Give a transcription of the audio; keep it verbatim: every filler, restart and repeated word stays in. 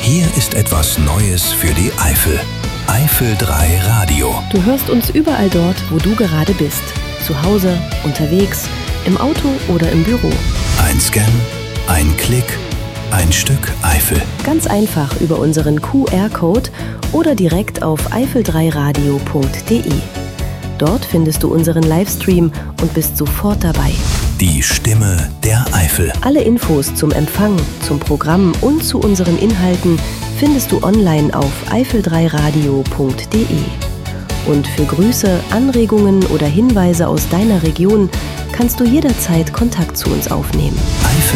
Hier ist etwas Neues für die Eifel. Eifel drei Radio. Du hörst uns überall dort, wo du gerade bist. Zu Hause, unterwegs, im Auto oder im Büro. Ein Scan, ein Klick, ein Stück Eifel. Ganz einfach über unseren Q R-Code oder direkt auf eifel drei radio punkt de. Dort findest du unseren Livestream und bist sofort dabei. Die Stimme der Eifel. Alle Infos zum Empfang, zum Programm und zu unseren Inhalten findest du online auf eifel drei radio punkt de. Und für Grüße, Anregungen oder Hinweise aus deiner Region kannst du jederzeit Kontakt zu uns aufnehmen. Eifel